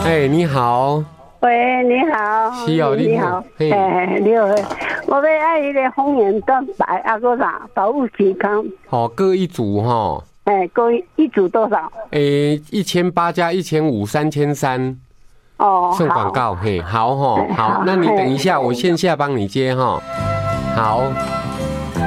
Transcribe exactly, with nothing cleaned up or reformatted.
哎，你好。 喂，你好。 是哦， 你好。哎，你好。我要爱迄个丰源蛋白啊，个啥保护健康。 哦，各一组哈、哦。 哎，各一组多少？ 哎，一千八加一千五，三千三。 哦， 送广告，嘿，好哈，好，那你等一下，我线下帮你接哈。好。